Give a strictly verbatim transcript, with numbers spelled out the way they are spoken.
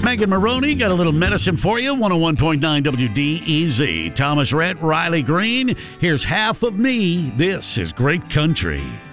Megan Maroney got a little medicine for you. one oh one point nine W D E Z. Thomas Rhett, Riley Green. Here's Half of Me. This is Great Country.